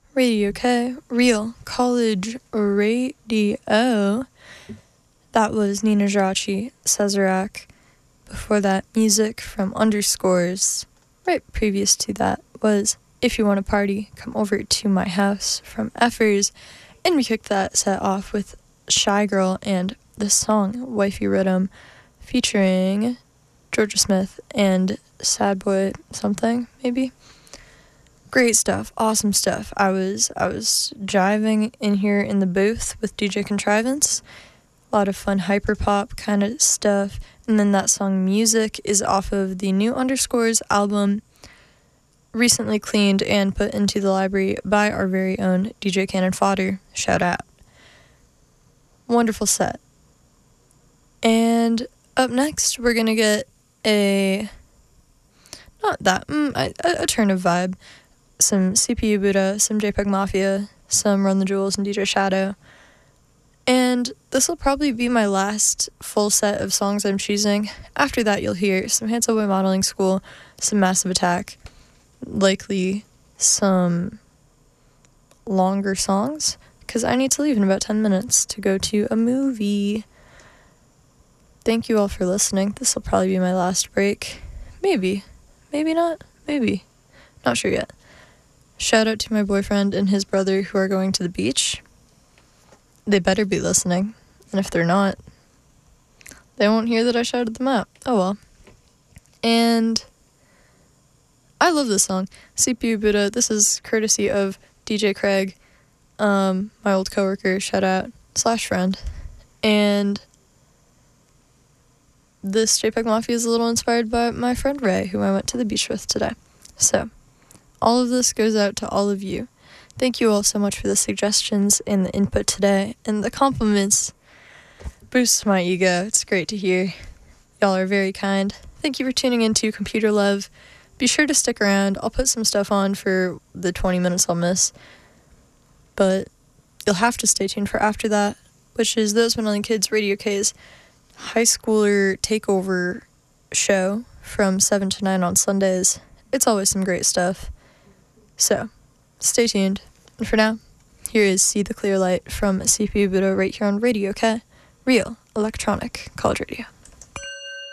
Radio K, Real College Radio. That was Nina Giraci, Sazerac. Before that, music from Underscores. Right previous to that was If You Want to Party, Come Over to My House from Effers. And we kicked that set off with Shy Girl and the song Wifey Rhythm featuring Georgia Smith and Sad Boy something, maybe. Great stuff, awesome stuff. I was jiving in here in the booth with DJ Contrivance. A lot of fun hyperpop kind of stuff. And then that song Music is off of the new Underscores album, recently cleaned and put into the library by our very own DJ Cannon Fodder. Shout out. Wonderful set. And up next, we're going to get a alternative vibe. Some CPU Buddha, some JPEG Mafia, some Run the Jewels and DJ Shadow. And this will probably be my last full set of songs I'm choosing. After that, you'll hear some Hansel Boy Modeling School, some Massive Attack, likely some longer songs, because I need to leave in about 10 minutes to go to a movie. Thank you all for listening. This will probably be my last break. Maybe. Maybe not. Maybe. Not sure yet. Shout out to my boyfriend and his brother who are going to the beach. They better be listening. And if they're not, they won't hear that I shouted them out. Oh well. And I love this song. CPU Buddha. This is courtesy of DJ Craig, my old coworker, shout out, / friend. And this JPEG Mafia is a little inspired by my friend Ray, who I went to the beach with today. So, all of this goes out to all of you. Thank you all so much for the suggestions and the input today, and the compliments boosts my ego. It's great to hear. Y'all are very kind. Thank you for tuning in to Computer Love. Be sure to stick around. I'll put some stuff on for the 20 minutes I'll miss, but you'll have to stay tuned for after that, which is Those Vanilla Kids Radio K's high schooler takeover show from 7 to 9 on Sundays. It's always some great stuff. So, stay tuned. And for now, here is See the Clear Light from CPU Buddha right here on Radio K, Real Electronic College Radio.